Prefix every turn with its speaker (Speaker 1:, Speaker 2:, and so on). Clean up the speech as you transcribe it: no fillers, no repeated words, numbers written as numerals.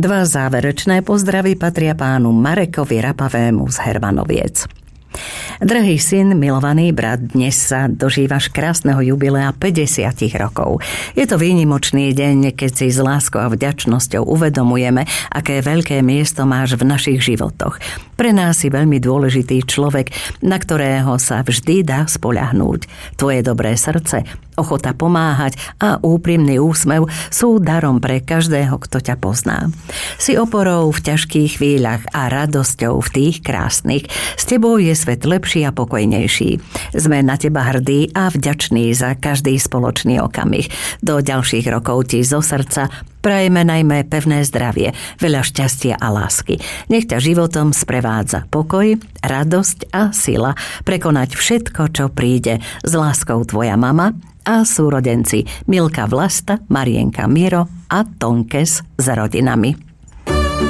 Speaker 1: Dva záverečné pozdravy patria pánu Marekovi Rapavému z Hermanoviec. Drahý syn, milovaný brat, dnes sa dožívaš krásneho jubilea 50 rokov. Je to výnimočný deň, keď si s láskou a vďačnosťou uvedomujeme, aké veľké miesto máš v našich životoch. Pre nás si veľmi dôležitý človek, na ktorého sa vždy dá spoľahnúť. Tvoje dobré srdce, ochota pomáhať a úprimný úsmev sú darom pre každého, kto ťa pozná. Si oporou v ťažkých chvíľach a radosťou v tých krásnych. S tebou je svet lepší a pokojnejší. Sme na teba hrdí a vďační za každý spoločný okamih. Do ďalších rokov ti zo srdca prajeme najmä pevné zdravie, veľa šťastia a lásky. Nech ťa životom sprevádza pokoj, radosť a sila prekonať všetko, čo príde. S láskou tvoja mama a súrodenci Milka Vlasta, Marienka Miro a Tonkes s rodinami.